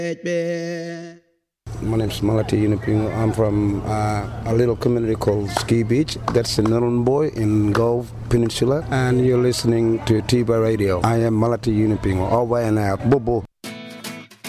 My name is Malati Yunupingu. I'm from a little community called Ski Beach. That's in Nhulunbuy in Gulf Peninsula. And you're listening to Tiba Radio. I am Malati Yunupingu. Over and out. Bobo.